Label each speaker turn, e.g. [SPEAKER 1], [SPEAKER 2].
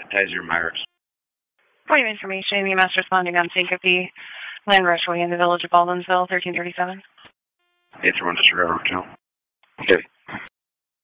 [SPEAKER 1] Tizer Myers.
[SPEAKER 2] Point of information, EMS responding on syncope, Land Rushway in the village of Baldwinsville, 1337.
[SPEAKER 1] It's 1 Disregard Hotel. Okay.